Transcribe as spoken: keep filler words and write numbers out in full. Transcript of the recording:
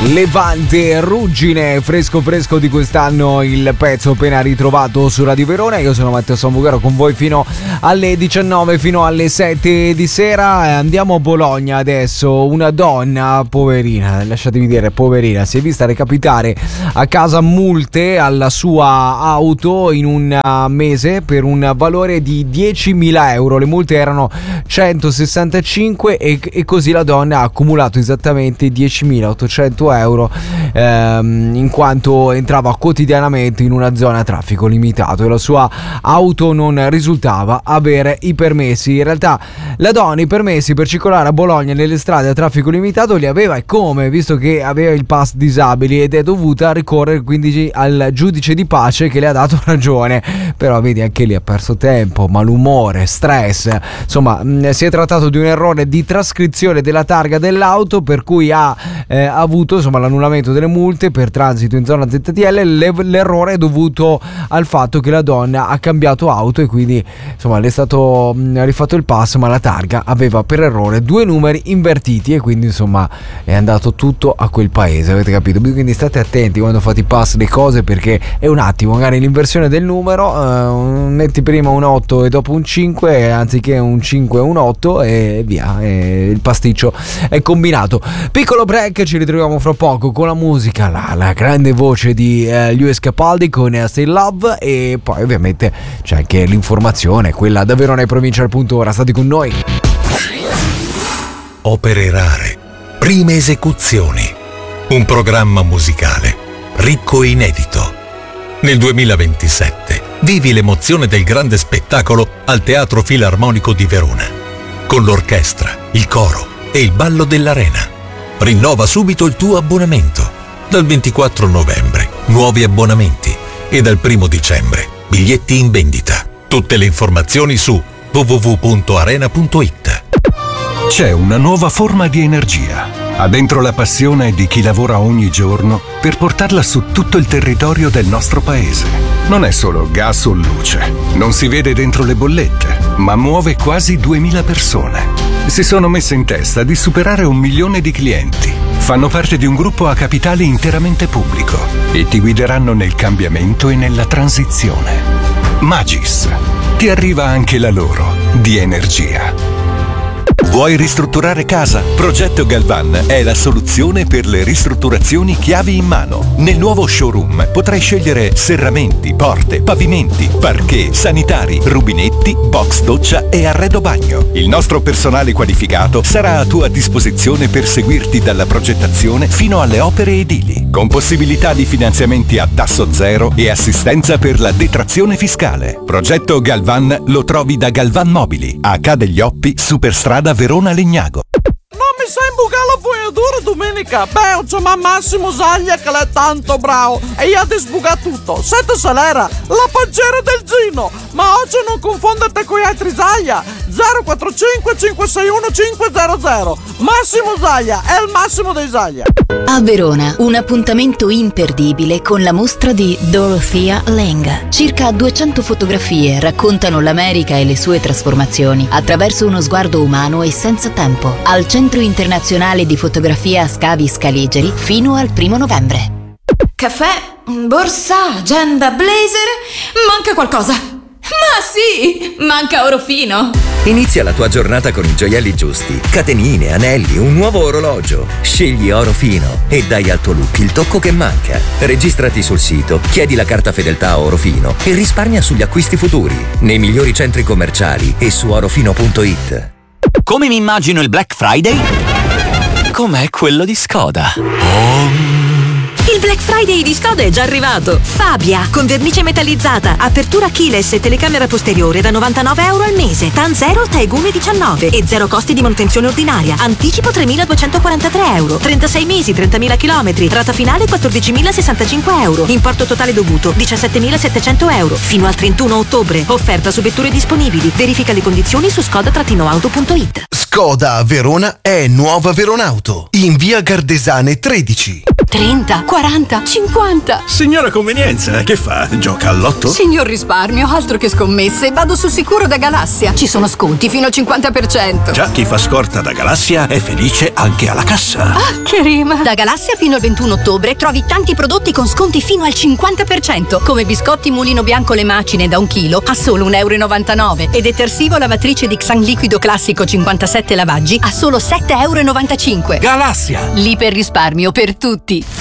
Levante Ruggine, fresco fresco di quest'anno il pezzo appena ritrovato su Radio Verona. Io sono Matteo Sambuchero con voi fino alle diciannove, fino alle sette di sera. Andiamo a Bologna adesso. Una donna poverina, lasciatemi dire poverina, si è vista recapitare a casa multe alla sua auto in un mese per un valore di diecimila euro. Le multe erano centosessantacinque e, e così la donna ha accumulato esattamente diecimilaottocento euro ehm, in quanto entrava quotidianamente in una zona a traffico limitato e la sua auto non risultava avere i permessi. In realtà la donna i permessi per circolare a Bologna nelle strade a traffico limitato li aveva, e come, visto che aveva il pass disabili, ed è dovuta ricorrere quindi al giudice di pace che le ha dato ragione. Però vedi, anche lì ha perso tempo, malumore, stress, insomma mh, si è trattato di un errore di trascrizione della targa dell'auto, per cui ha eh, avuto insomma l'annullamento delle multe per transito in zona Z T L. Le, l'errore è dovuto al fatto che la donna ha cambiato auto e quindi insomma le è stato mh, rifatto il pass, ma la targa aveva per errore due numeri invertiti e quindi insomma è andato tutto a quel paese, avete capito? Quindi state attenti quando fate i pass, le cose, perché è un attimo, magari l'inversione del numero, eh, metti prima un otto e dopo un cinque anziché un cinque e un otto e via, e il pasticcio è combinato. Piccolo break, ci ritroviamo fra poco con la musica, la, la grande voce di eh, Lewis Capaldi con eh, Still Love, e poi ovviamente c'è anche l'informazione, quella da Verona e provincia al punto ora. State con noi. Opere rare, prime esecuzioni, un programma musicale ricco e inedito. Nel duemilaventisette vivi l'emozione del grande spettacolo al Teatro Filarmonico di Verona, con l'orchestra, il coro e il ballo dell'Arena. Rinnova subito il tuo abbonamento. Dal ventiquattro novembre, nuovi abbonamenti, e dal primo dicembre, biglietti in vendita. Tutte le informazioni su w w w punto arena punto i t. C'è una nuova forma di energia. Ha dentro la passione di chi lavora ogni giorno per portarla su tutto il territorio del nostro paese. Non è solo gas o luce, non si vede dentro le bollette, ma muove quasi duemila persone. Si sono messe in testa di superare un milione di clienti. Fanno parte di un gruppo a capitale interamente pubblico e ti guideranno nel cambiamento e nella transizione. Magis. Ti arriva anche la loro di energia. Vuoi ristrutturare casa? Progetto Galvan è la soluzione per le ristrutturazioni chiavi in mano. Nel nuovo showroom potrai scegliere serramenti, porte, pavimenti, parquet, sanitari, rubinetti, box doccia e arredo bagno. Il nostro personale qualificato sarà a tua disposizione per seguirti dalla progettazione fino alle opere edili, con possibilità di finanziamenti a tasso zero e assistenza per la detrazione fiscale. Progetto Galvan lo trovi da Galvan Mobili, a Ca' degli Oppi, Superstrada Verona Legnago. Non mi sai imbucare la fogliatura domenica? Beh, c'è ma Massimo Zaglia che l'è tanto bravo e gli ha disbucato tutto. Sette Salera, la pancera del Gino. Ma oggi non confondete con gli altri Zaglia. zero quattro cinque cinque sei uno cinque zero zero. Massimo Zaglia è il massimo dei Zaglia. A Verona, un appuntamento imperdibile con la mostra di Dorothea Lange. Circa duecento fotografie raccontano l'America e le sue trasformazioni attraverso uno sguardo umano e senza tempo. Al Centro Internazionale di Fotografia Scavi Scaligeri fino al primo novembre. Caffè, borsa, agenda, blazer, manca qualcosa. Ma sì, manca Orofino. Inizia la tua giornata con i gioielli giusti. Catenine, anelli, un nuovo orologio. Scegli Orofino e dai al tuo look il tocco che manca. Registrati sul sito, chiedi la carta fedeltà Orofino e risparmia sugli acquisti futuri nei migliori centri commerciali e su orofino punto i t. Come mi immagino il Black Friday? Com'è quello di Skoda. Oh. Il Black Friday di Skoda è già arrivato. Fabia, con vernice metallizzata, apertura keyless e telecamera posteriore da novantanove euro al mese. TAN zero, Taigume diciannove e zero costi di manutenzione ordinaria. Anticipo tremiladuecentoquarantatré euro. trentasei mesi, trentamila chilometri. Rata finale quattordicimilasessantacinque euro. Importo totale dovuto diciassettemilasettecento euro. Fino al trentuno ottobre. Offerta su vetture disponibili. Verifica le condizioni su skoda auto punto i t. Skoda a Verona è Nuova Veronauto, in via Gardesane tredici. trenta, quaranta, cinquanta. Signora convenienza, che fa? Gioca al lotto? Signor risparmio, altro che scommesse. Vado sul sicuro da Galassia. Ci sono sconti fino al cinquanta per cento. Già chi fa scorta da Galassia è felice anche alla cassa. Ah, che rima! Da Galassia fino al ventuno ottobre trovi tanti prodotti con sconti fino al cinquanta per cento. Come biscotti Mulino Bianco le macine da un chilo a solo un euro e novantanove. E detersivo lavatrice di Xan liquido classico cinquantasette lavaggi a solo sette euro e novantacinque. Galassia! L'iper risparmio per tutti.